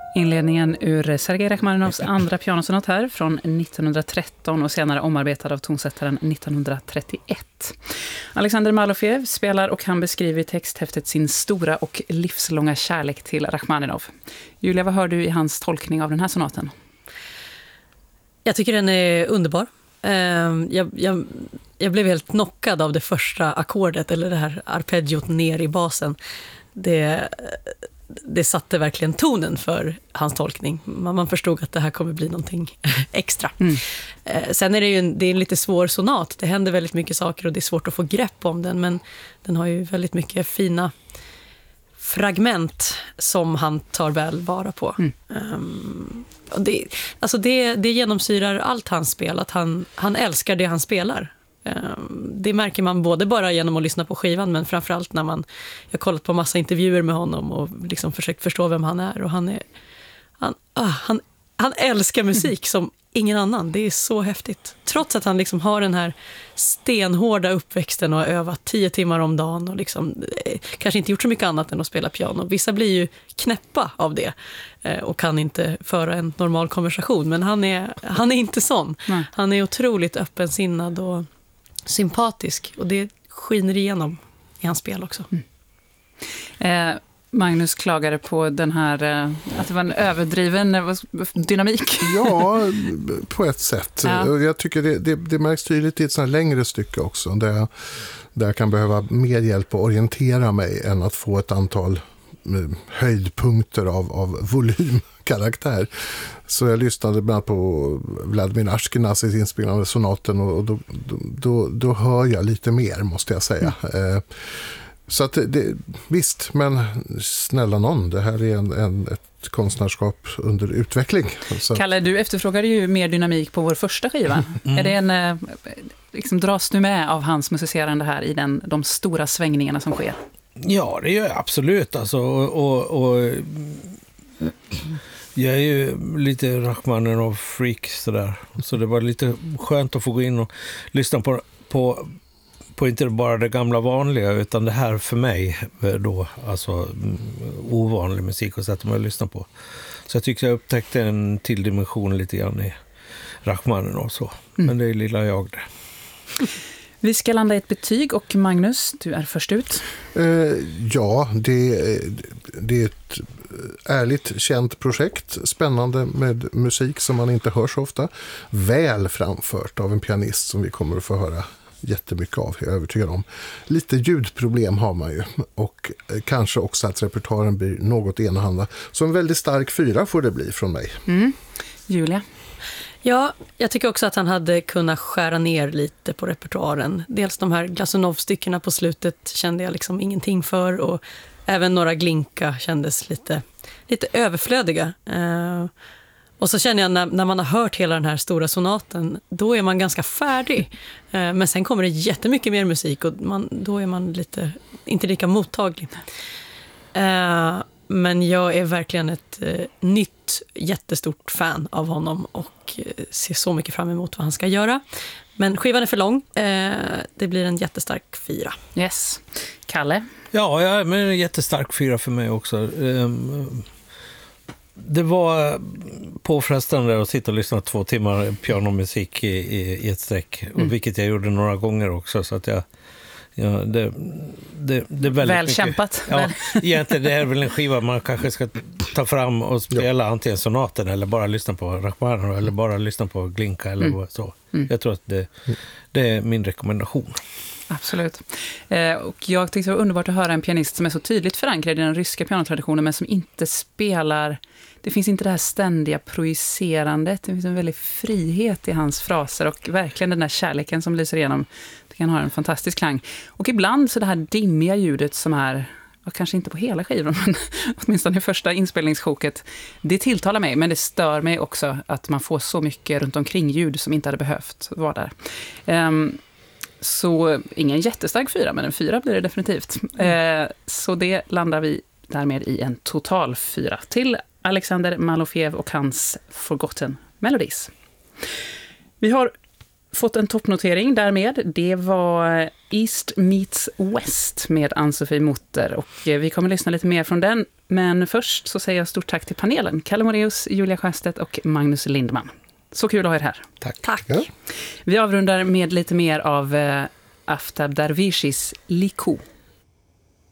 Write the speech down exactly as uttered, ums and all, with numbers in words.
Inledningen ur Sergej Rachmaninovs andra pianosonat här från nittonhundratretton och senare omarbetad av tonsättaren nittonhundratrettioett. Alexander Malofev spelar och han beskriver i texthäftet sin stora och livslånga kärlek till Rachmaninov. Julia, vad hör du i hans tolkning av den här sonaten? Jag tycker den är underbar. Jag, jag, jag blev helt knockad av det första ackordet, eller det här arpeggiot ner i basen. Det... det satte verkligen tonen för hans tolkning. Man förstod att det här kommer bli någonting extra. Mm. Sen är det ju en, det är en lite svår sonat. Det händer väldigt mycket saker och det är svårt att få grepp om den. Men den har ju väldigt mycket fina fragment som han tar väl vara på. Mm. Um, och det, alltså det, det genomsyrar allt hans spel. Att han, han älskar det han spelar. Det märker man både bara genom att lyssna på skivan, men framförallt när man jag har kollat på massa intervjuer med honom och liksom försökt förstå vem han är, och han är han, ah, han, han älskar musik som ingen annan. Det är så häftigt. Trots att han liksom har den här stenhårda uppväxten och har övat tio timmar om dagen och liksom, eh, kanske inte gjort så mycket annat än att spela piano. Vissa blir ju knäppa av det eh, och kan inte föra en normal konversation, men han är, han är inte sån. Nej. Han är otroligt öppensinnad och sympatisk, och det skiner igenom i hans spel också. Mm. Eh, Magnus klagade på den här, eh, att det var en överdriven eh, dynamik. Ja, på ett sätt. Ja. Jag tycker det, det, det märks tydligt i ett sånt här längre stycke också, där jag, där jag kan behöva mer hjälp att orientera mig än att få ett antal höjdpunkter av, av volymkaraktär. Så jag lyssnade bland annat på Vladimir Ashkenazis inspelande sonaten, och då, då, då hör jag lite mer, måste jag säga. Mm. Eh, så att det, visst, men snälla någon, det här är en, en, ett konstnärskap under utveckling. Så. Kalle, du efterfrågade ju mer dynamik på vår första skiva. Mm. Är det en, liksom, dras du med av hans musicerande här i den, de stora svängningarna som sker? Ja, det gör jag absolut. Alltså, och, och, och jag är ju lite Rachmaninov-freak sådär. Så det var lite skönt att få gå in och lyssna på, på, på inte bara det gamla vanliga, utan det här för mig då, alltså ovanlig musik att sätta mig och lyssna på. Så jag tycker jag upptäckte en till dimension lite grann i Rachmaninov och så. Mm. Men det är lilla jag det. Vi ska landa i ett betyg, och Magnus, du är först ut. Eh, ja, det, det är ett ärligt känt projekt. Spännande med musik som man inte hör så ofta. Väl framfört av en pianist som vi kommer att få höra jättemycket av, jag är övertygad om. Lite ljudproblem har man ju, och kanske också att repertoaren blir något enahanda. Så en väldigt stark fyra får det bli från mig. Mm. Julia? Ja, jag tycker också att han hade kunnat skära ner lite på repertoaren. Dels de här Glazunov-styckena på slutet kände jag liksom ingenting för, och även några glinka kändes lite, lite överflödiga. Uh, och så känner jag när, när man har hört hela den här stora sonaten, då är man ganska färdig. Uh, men sen kommer det jättemycket mer musik, och man, då är man lite, inte lika mottaglig. Uh, Men jag är verkligen ett eh, nytt, jättestort fan av honom, och eh, ser så mycket fram emot vad han ska göra. Men skivan är för lång. Eh, det blir en jättestark fyra. Yes. Kalle? Ja, ja, men en jättestark fyra för mig också. Um, det var påfrestande att sitta och lyssna två timmar pianomusik i, i, i ett streck. Mm. Och vilket jag gjorde några gånger också, så att jag... Ja, det, det, det är väldigt väl mycket, kämpat. Ja, egentligen det är väl en skiva man kanske ska ta fram och spela, ja. Antingen sonaten eller bara lyssna på Rachmaninov eller bara lyssna på Glinka eller mm. så. Mm. Jag tror att det, det är min rekommendation. Absolut. Eh, och jag tyckte det var underbart att höra en pianist som är så tydligt förankrad i den ryska pianotraditionen, men som inte spelar... Det finns inte det här ständiga projicerandet. Det finns en väldigt frihet i hans fraser, och verkligen den där kärleken som lyser igenom. Det kan ha en fantastisk klang. Och ibland så det här dimmiga ljudet som är, och kanske inte på hela skivan, men åtminstone i första inspelningssjoket, det tilltalar mig, men det stör mig också att man får så mycket runt omkring ljud som inte hade behövt vara där. Um, så ingen jättestark fyra, men en fyra blir det definitivt. Mm. Uh, så det landar vi därmed i en total fyra till Alexander Malofev och hans Forgotten Melodies. Vi har fått en toppnotering därmed. Det var East Meets West med Ann-Sofie Mutter, och vi kommer lyssna lite mer från den Men först så säger jag stort tack till panelen. Kalle Moraeus, Julia Sjöstedt och Magnus Lindman. Så kul att ha er här. Tack. Tack. Ja. Vi avrundar med lite mer av eh, Aftab Darwishis Liku.